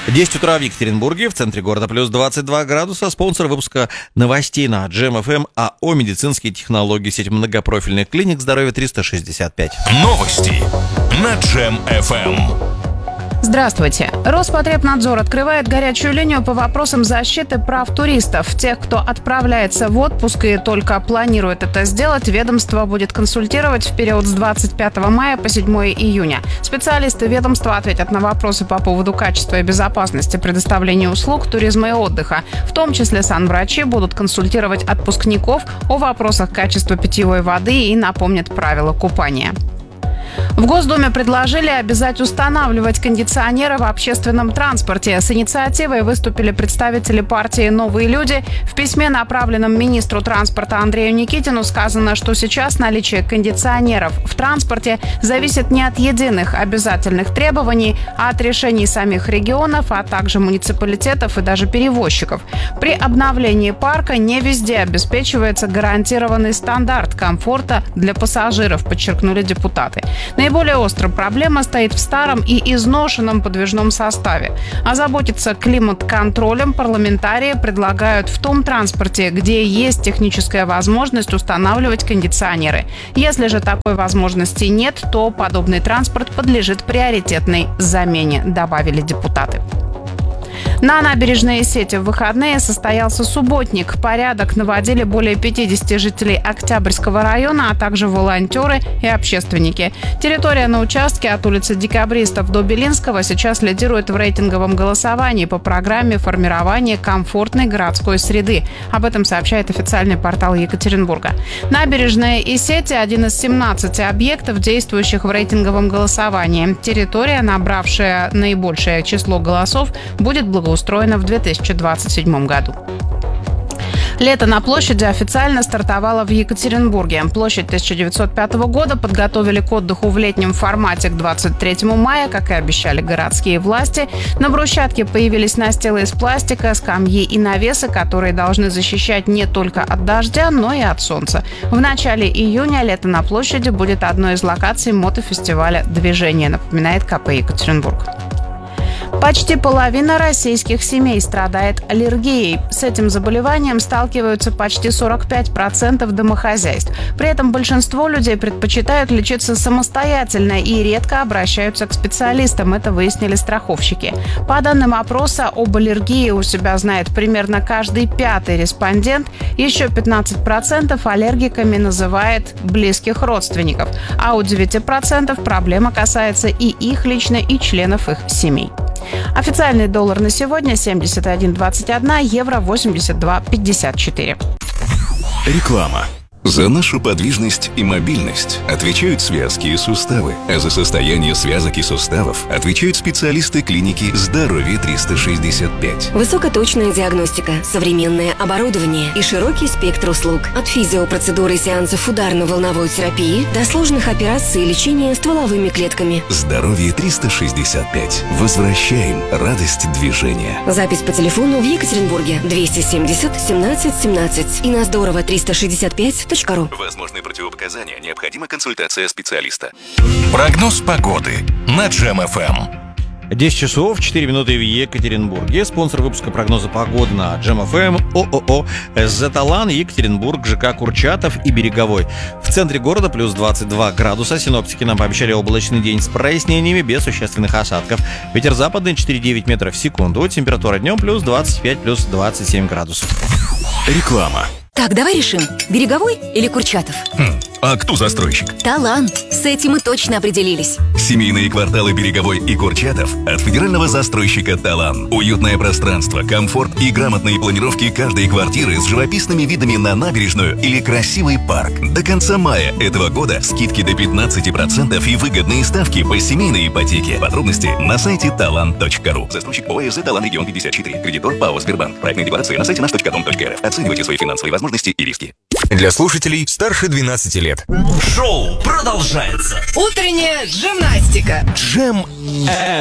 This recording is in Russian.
10 утра в Екатеринбурге, в центре города плюс 22 градуса. Спонсор выпуска новостей на Джем ФМ АО «Медицинские технологии», сеть многопрофильных клиник «Здоровье 365». Новости на Джем ФМ. Здравствуйте. Роспотребнадзор открывает горячую линию по вопросам защиты прав туристов. Тех, кто отправляется в отпуск и только планирует это сделать, ведомство будет консультировать в период с 25 мая по 7 июня. Специалисты ведомства ответят на вопросы по поводу качества и безопасности предоставления услуг туризма и отдыха. В том числе санврачи будут консультировать отпускников о вопросах качества питьевой воды и напомнят правила купания. В Госдуме предложили обязать устанавливать кондиционеры в общественном транспорте. С инициативой выступили представители партии «Новые люди». В письме, направленном министру транспорта Андрею Никитину, сказано, что сейчас наличие кондиционеров в транспорте зависит не от единых обязательных требований, а от решений самих регионов, а также муниципалитетов и даже перевозчиков. При обновлении парка не везде обеспечивается гарантированный стандарт комфорта для пассажиров, подчеркнули депутаты. Наиболее острая проблема стоит в старом и изношенном подвижном составе. Озаботиться климат-контролем парламентарии предлагают в том транспорте, где есть техническая возможность устанавливать кондиционеры. Если же такой возможности нет, то подобный транспорт подлежит приоритетной замене, добавили депутаты. На набережной сети в выходные состоялся субботник. Порядок наводили более 50 жителей Октябрьского района, а также волонтеры и общественники. Территория на участке от улицы Декабристов до Белинского сейчас лидирует в рейтинговом голосовании по программе формирования комфортной городской среды. Об этом сообщает официальный портал Екатеринбурга. Набережная и сети – один из 17 объектов, действующих в рейтинговом голосовании. Территория, набравшая наибольшее число голосов, будет благоустроена в 2027 году. Лето на площади официально стартовало в Екатеринбурге. Площадь 1905 года подготовили к отдыху в летнем формате к 23 мая, как и обещали городские власти. На брусчатке появились настилы из пластика, скамьи и навесы, которые должны защищать не только от дождя, но и от солнца. В начале июня лето на площади будет одной из локаций мотофестиваля «Движение», напоминает КП Екатеринбург. Почти половина российских семей страдает аллергией. С этим заболеванием сталкиваются почти 45% домохозяйств. При этом большинство людей предпочитают лечиться самостоятельно и редко обращаются к специалистам. Это выяснили страховщики. По данным опроса, об аллергии у себя знает примерно каждый пятый респондент. Еще 15% аллергиками называет близких родственников. А у 9% проблема касается и их лично, и членов их семей. Официальный доллар на сегодня 71,21, евро 82,54. Реклама. За нашу подвижность и мобильность отвечают связки и суставы, а за состояние связок и суставов отвечают специалисты клиники «Здоровье 365». Высокоточная диагностика, современное оборудование и широкий спектр услуг. От физиопроцедуры и сеансов ударно-волновой терапии до сложных операций и лечения стволовыми клетками. «Здоровье 365». Возвращаем радость движения. Запись по телефону в Екатеринбурге 270 17 17 и на здорово365.ру. Возможны противопоказания. Необходима консультация специалиста. Прогноз погоды на Джем ФМ. 10 часов 4 минуты в Екатеринбурге. Спонсор выпуска прогноза погоды на Джем ФМ ООО «Зеталан», Екатеринбург, ЖК Курчатов и Береговой. В центре города плюс 22 градуса. Синоптики нам пообещали облачный день с прояснениями, без существенных осадков. Ветер западный 4,9 метров в секунду. Температура днем плюс 25, плюс 27 градусов. Реклама. Так, давай решим, Береговой или Курчатов? А кто застройщик? Талан. С этим мы точно определились. Семейные кварталы Береговой и Курчатов от федерального застройщика «Талан». Уютное пространство, комфорт и грамотные планировки каждой квартиры с живописными видами на набережную или красивый парк. До конца мая этого года скидки до 15% и выгодные ставки по семейной ипотеке. Подробности на сайте talan.ru. Застройщик ОАС «Талан Регион 54». Кредитор ПАО «Сбербанк». Проектные декларации на сайте nаш.com.рф. Оценивайте свои финансовые возможности и риски. Для слушателей старше 12 лет. Шоу продолжается. Утренняя гимнастика. Джем